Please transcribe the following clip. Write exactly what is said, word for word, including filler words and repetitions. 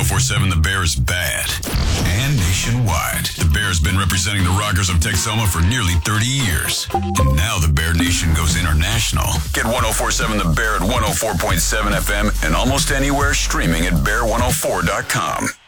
oh four seven The Bear is bad. And nationwide. The Bear's been representing the Rockers of Texoma for nearly thirty years. And now the Bear Nation goes international. Get one oh four seven The Bear at one oh four point seven F M and almost anywhere streaming at bear one oh four dot com.